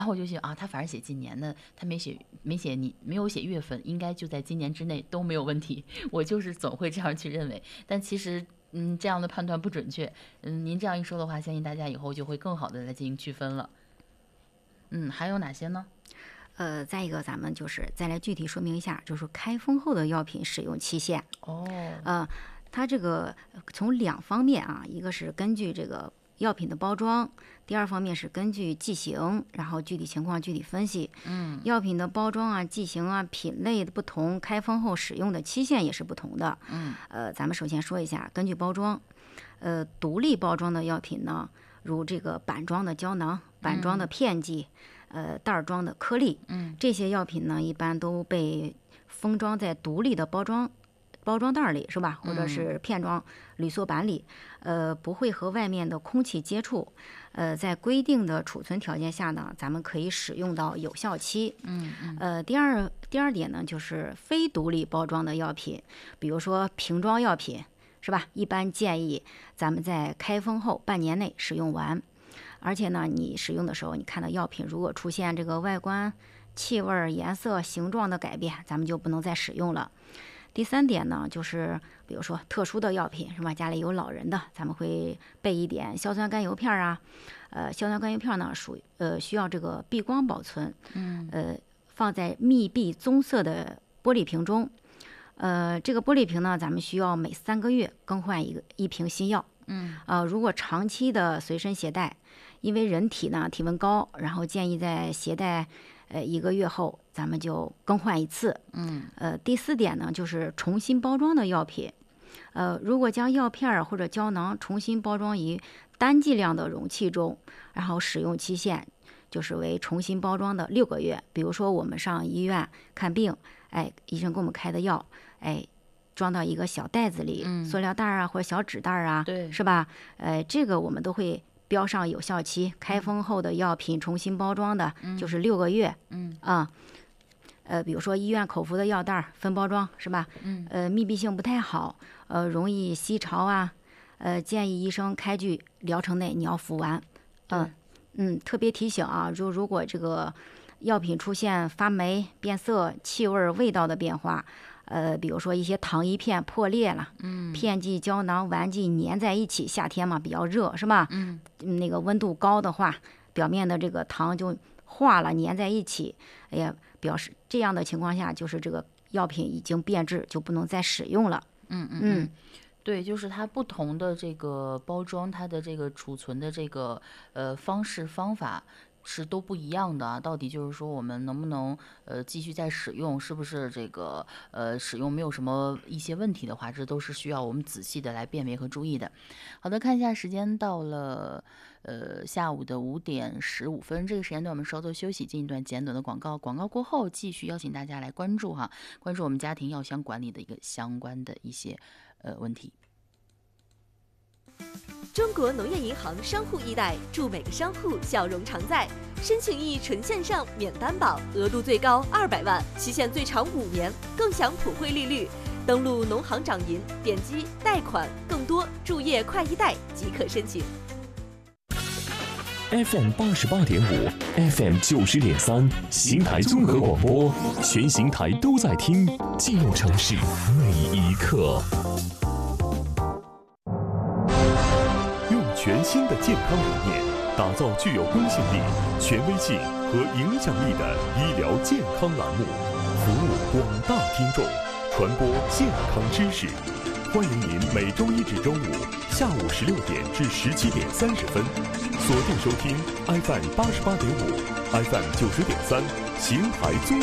然后我就想啊，他反而写今年的，他没有写月份，应该就在今年之内都没有问题。我就是总会这样去认为，但其实这样的判断不准确。您这样一说的话，相信大家以后就会更好的来进行区分了。还有哪些呢？ 再一个，咱们就是再来具体说明一下，就是开封后的药品使用期限。它这个从2方面啊，一个是根据这个药品的包装，第二方面是根据剂型，然后具体情况具体分析。药品的包装啊、剂型啊、品类的不同，开封后使用的期限也是不同的。咱们首先说一下，根据包装，独立包装的药品呢，如这个板装的胶囊、板装的片剂、袋装的颗粒，这些药品呢，一般都被封装在独立的包装袋里，是吧？或者是片装铝塑板里，不会和外面的空气接触。在规定的储存条件下呢，咱们可以使用到有效期。第二点呢，就是非独立包装的药品，比如说瓶装药品，是吧？一般建议咱们在开封后半年内使用完。而且呢，你使用的时候，你看到药品如果出现这个外观、气味、颜色、形状的改变，咱们就不能再使用了。第三点呢，就是比如说特殊的药品，是吧？家里有老人的，咱们会备一点硝酸甘油片啊。硝酸甘油片呢，需要这个避光保存，放在密闭棕色的玻璃瓶中。这个玻璃瓶呢，咱们需要每3个月更换一瓶新药。如果长期的随身携带，因为人体呢体温高，然后建议在携带1个月后，咱们就更换一次。第4点呢，就是重新包装的药品。如果将药片或者胶囊重新包装于单剂量的容器中，然后使用期限就是为重新包装的6个月。比如说我们上医院看病，医生给我们开的药，装到一个小袋子里，塑料袋啊或者小纸袋啊， 对， 是吧？这个我们都会标上有效期，开封后的药品重新包装的就是6个月。比如说医院口服的药袋分包装，是吧？密闭性不太好，容易吸潮啊。建议医生开具疗程内你要服完。特别提醒啊，如果这个药品出现发霉、变色、气味、味道的变化，比如说一些糖衣片破裂了，片剂、胶囊、丸剂粘在一起，夏天嘛比较热，是吧？那个温度高的话，表面的这个糖就化了，粘在一起，表示这样的情况下，就是这个药品已经变质，就不能再使用了。 对，就是它不同的这个包装，它的这个储存的这个方式方法是都不一样的啊。到底就是说我们能不能继续再使用，是不是这个使用没有什么一些问题的话，这都是需要我们仔细的来辨别和注意的。好的，看一下时间，到了下午的5点15分，这个时间段我们稍作休息，进一段简短的广告。广告过后，继续邀请大家来关注我们家庭药箱管理的一个相关的一些问题。 中国农业银行商户易贷，祝每个商户笑容常在。申请易纯线上免担保，额度最高200万，期限最长5年，更享普惠利率。登录农行掌银，点击贷款，更多注业快易贷即可申请。 FM 88.5 ，FM 90.3，邢台综合广播，全邢台都在听，记录城市每一刻。用全新的健康理念，打造具有公信力、权威性和影响力的医疗健康栏目，服务广大听众，传播健康知识。欢迎您每周1至周5下午16点至17点30分，锁定收听 FM 88.5、FM 90.3，邢台综